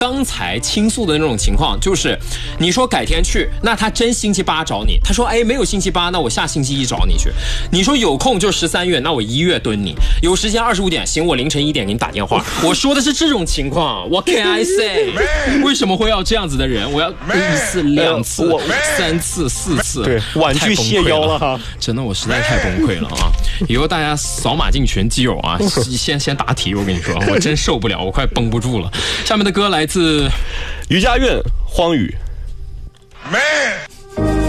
刚才倾诉的那种情况，就是你说改天去，那他真星期八找你，他说没有星期八，那我下星期一找你去。你说有空就13月，那我1月蹲你，有时间25点，行，我凌晨1点给你打电话。我说的是这种情况 ，What can I say？ 为什么会要这样子的人？我要1次、2次、3次、4次， 对，婉拒谢邀了哈， 真的我实在太崩溃了啊！以后大家扫码进群，基友啊，先答题，我跟你说，我真受不了，我快绷不住了。下面的歌来自于家苑，荒雨。Man